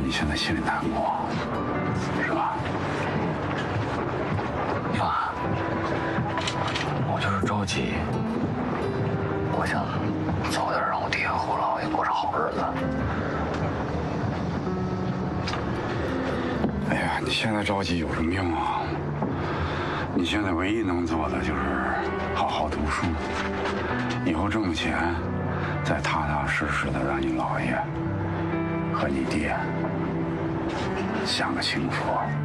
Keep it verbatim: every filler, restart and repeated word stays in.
你现在心里难过，是吧？ 爸，我就是着急，我想早点让我爹和我姥爷过上好日子。 哎呀，你现在着急有什么用啊？你现在唯一能做的就是好好读书，以后挣了钱，再踏踏实实的让你姥爷和你爹享个清福。